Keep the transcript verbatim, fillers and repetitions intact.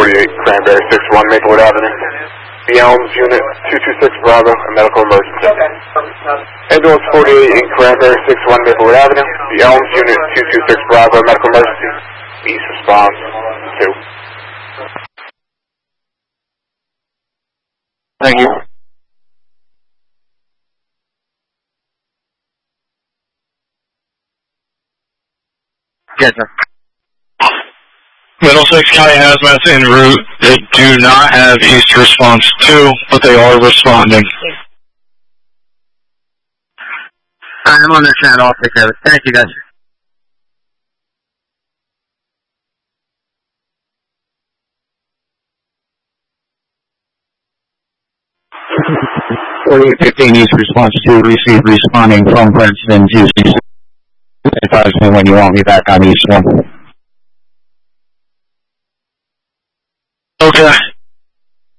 forty-eight, Cranberry six one, Maplewood Avenue. The Elms Unit two two six Bravo, a medical emergency. Ambulance forty-eight in Cranberry six one, Maplewood Avenue. The Elms Unit two two six Bravo, a medical emergency. East response two. Thank you. Yes, sir. Middlesex County Hazmat en route. They do not have East Response two, but they are responding. I'm on the channel. I'll take care of it. Thank you, guys. forty-eight fifteen East Response two, receive responding from Princeton to advise me when you want me back on East one. Okay.